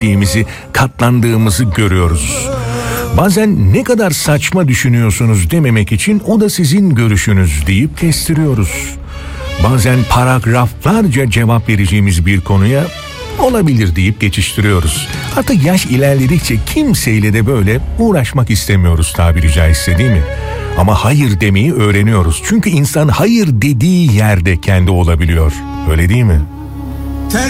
ettiğimizi, katlandığımızı görüyoruz. Bazen ne kadar saçma düşünüyorsunuz dememek için o da sizin görüşünüz deyip kestiriyoruz. Bazen paragraflarca cevap vereceğimiz bir konuya olabilir deyip geçiştiriyoruz. Artık yaş ilerledikçe kimseyle de böyle uğraşmak istemiyoruz tabiri caizse, değil mi? Ama hayır demeyi öğreniyoruz. Çünkü insan hayır dediği yerde kendi olabiliyor. Öyle değil mi?